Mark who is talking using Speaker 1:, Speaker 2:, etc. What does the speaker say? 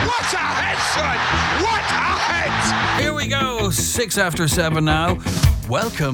Speaker 1: What a head, son! What a head!
Speaker 2: Here we go, 6 after 7 now. Welcome